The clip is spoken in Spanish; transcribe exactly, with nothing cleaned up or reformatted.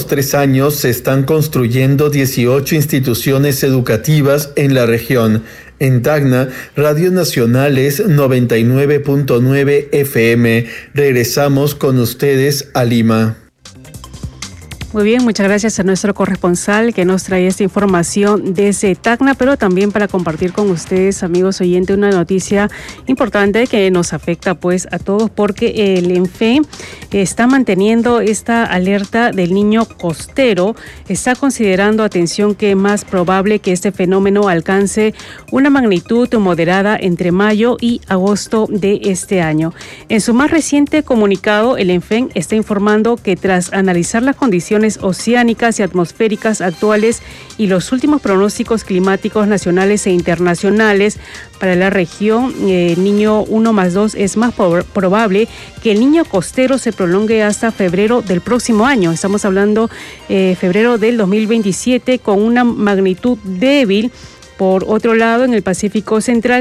próximos tres años se están construyendo dieciocho instituciones educativas en la región. En Tacna, Radio Nacional es noventa y nueve punto nueve F M. Regresamos con ustedes a Lima. Muy bien, muchas gracias a nuestro corresponsal que nos trae esta información desde Tacna, pero también para compartir con ustedes, amigos oyentes, una noticia importante que nos afecta pues a todos, porque el ENFE está manteniendo esta alerta del niño costero. Está considerando, atención, que es más probable que este fenómeno alcance una magnitud moderada entre mayo y agosto de este año. En su más reciente comunicado, el ENFE está informando que tras analizar las condiciones oceánicas y atmosféricas actuales y los últimos pronósticos climáticos nacionales e internacionales para la región, eh, niño uno más dos, es más por- probable que el niño costero se prolongue hasta febrero del próximo año. Estamos hablando eh, febrero del dos mil veintisiete, con una magnitud débil. Por otro lado, en el Pacífico Central